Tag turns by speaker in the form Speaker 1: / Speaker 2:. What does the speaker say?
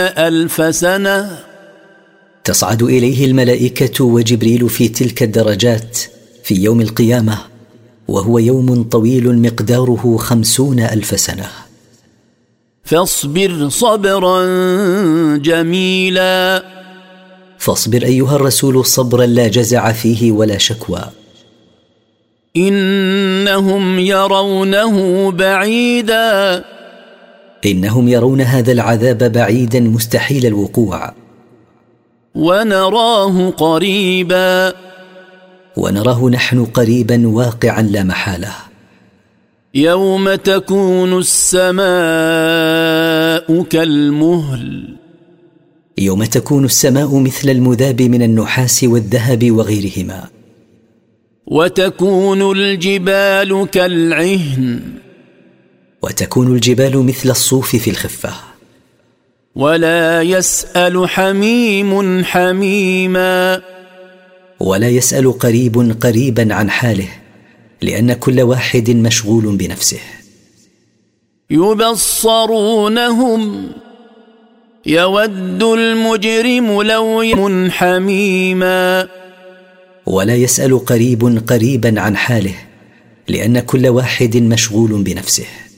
Speaker 1: ألف سنة.
Speaker 2: تصعد إليه الملائكة وجبريل في تلك الدرجات في يوم القيامة، وهو يوم طويل مقداره 50,000 سنة.
Speaker 1: فاصبر صبرا جميلا.
Speaker 2: فاصبر أيها الرسول صبرا لا جزع فيه ولا شكوى.
Speaker 1: إنهم يرونه بعيدا.
Speaker 2: إنهم يرون هذا العذاب بعيدا مستحيل الوقوع.
Speaker 1: ونراه قريبا.
Speaker 2: ونراه نحن قريبا واقعا لا محالة.
Speaker 1: يوم تكون السماء كالمهل.
Speaker 2: يوم تكون السماء مثل المذاب من النحاس والذهب وغيرهما.
Speaker 1: وتكون الجبال كالعهن.
Speaker 2: وتكون الجبال مثل الصوف في الخفة.
Speaker 1: ولا يسأل حميم حميما.
Speaker 2: ولا يسأل قريب قريبا عن حاله، لأن كل واحد مشغول بنفسه.
Speaker 1: يبصرونهم. يود المجرم لو يكن حميما.
Speaker 2: ولا يسأل قريب قريبا عن حاله، لأن كل واحد مشغول بنفسه.